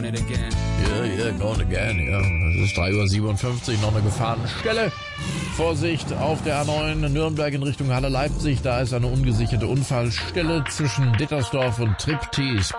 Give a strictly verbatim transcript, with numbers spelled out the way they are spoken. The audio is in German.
it again. Ja, yeah, yeah, going again, ja. Es ist drei Uhr siebenundfünfzig, noch eine Gefahrenstelle. Vorsicht auf der A neun Nürnberg in Richtung Halle Leipzig. Da ist eine ungesicherte Unfallstelle zwischen Dittersdorf und Triptis.